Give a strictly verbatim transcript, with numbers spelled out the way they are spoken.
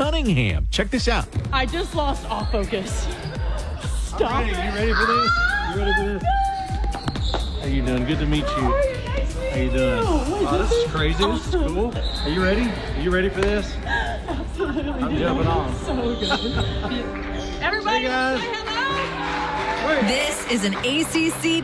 Cunningham. Check this out. I just lost all focus. Stop. I'm ready. You ready for this? You ready for this? How you doing? Good to meet you. How you doing? Oh, this is crazy. This is cool. Are you ready? Are you ready for this? Absolutely. I'm jumping on. So good. Everybody, Hey, guys. say hello. This is an A C C